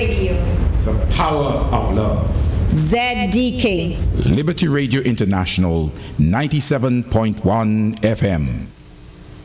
Radio. The power of love. ZDK. Liberty Radio International, 97.1 FM.